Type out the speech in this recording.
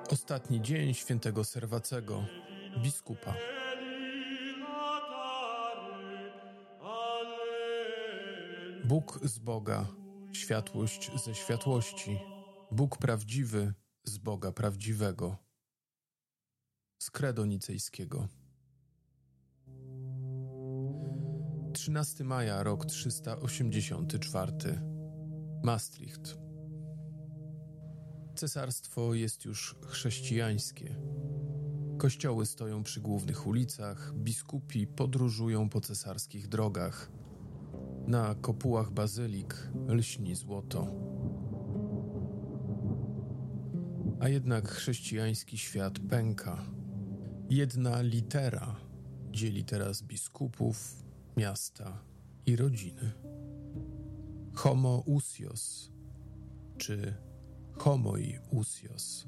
Ostatni dzień świętego Serwacego, biskupa. Bóg z Boga, światłość ze światłości, Bóg prawdziwy z Boga prawdziwego. Z Credo Nicejskiego. 13 maja, rok 384. Maastricht. Cesarstwo jest już chrześcijańskie. Kościoły stoją przy głównych ulicach, biskupi podróżują po cesarskich drogach. Na kopułach bazylik lśni złoto. A jednak chrześcijański świat pęka. Jedna litera dzieli teraz biskupów, miasta i rodziny. Homo ousios czy homoiousios.